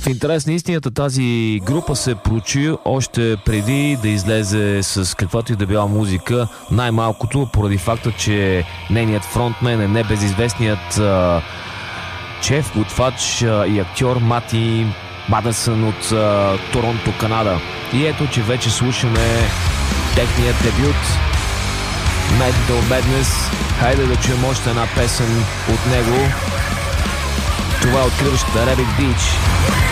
В интерес на истината тази група се прочи още преди да излезе с каквато и да била музика, най-малкото поради факта, че нейният фронтмен е небезизвестният шеф, готвач и актьор Мати Мадъсън от Торонто, Канада. И ето, че вече слушаме техният дебют Metal Madness. Хайде да чуем още една песен от него. Това е откриващата Rabbit Beach.